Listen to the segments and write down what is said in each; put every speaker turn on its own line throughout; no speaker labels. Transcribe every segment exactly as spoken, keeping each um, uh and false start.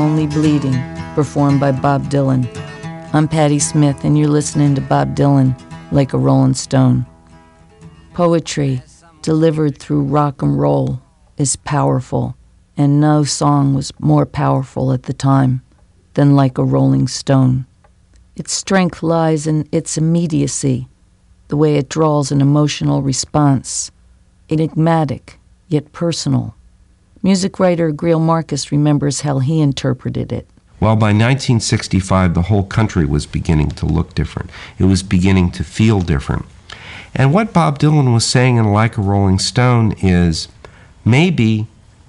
Only Bleeding, performed by Bob Dylan. I'm Patti Smith, and you're listening to Bob Dylan, Like a Rolling Stone. Poetry, delivered through rock and roll, is powerful, and no song was more powerful at the time than Like a Rolling Stone. Its strength lies in its immediacy, the way it draws an emotional response, enigmatic yet personal. Music writer Greil Marcus remembers how he interpreted it.
Well, by nineteen sixty-five, the whole country was beginning to look different. It was beginning to feel different. And what Bob Dylan was saying in Like a Rolling Stone is maybe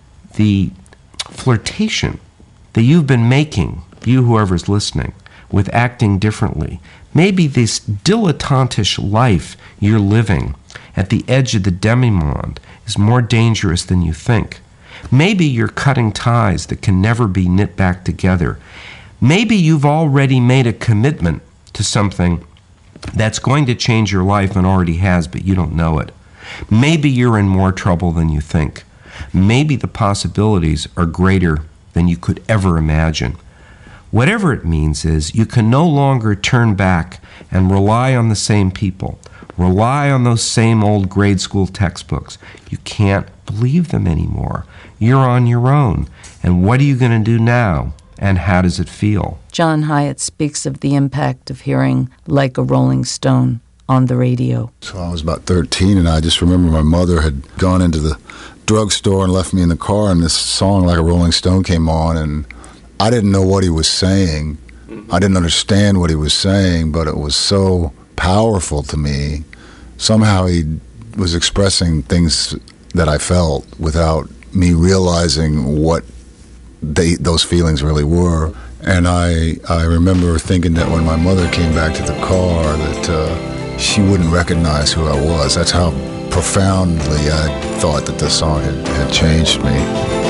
the flirtation that you've been making, you whoever's listening, with acting differently, maybe this dilettantish life you're living at the edge of the demi-monde is more dangerous than you think. Maybe you're cutting ties that can never be knit back together. Maybe you've already made a commitment to something that's going to change your life and already has, but you don't know it. Maybe you're in more trouble than you think. Maybe the possibilities are greater than you could ever imagine. Whatever it means is you can no longer turn back and rely on the same people, rely on those same old grade school textbooks. You can't believe them anymore. You're on your own. And what are you going to do now? And how does it feel?
John Hiatt speaks of the impact of hearing Like a Rolling Stone on the radio.
So I was about thirteen, and I just remember my mother had gone into the drugstore and left me in the car, and this song Like a Rolling Stone came on, and I didn't know what he was saying. I didn't understand what he was saying, but it was so powerful to me. Somehow he was expressing things that I felt without me realizing what they, those feelings really were. And I, I remember thinking that when my mother came back to the car that uh, she wouldn't recognize who I was. That's how profoundly I thought that the song had, had changed me.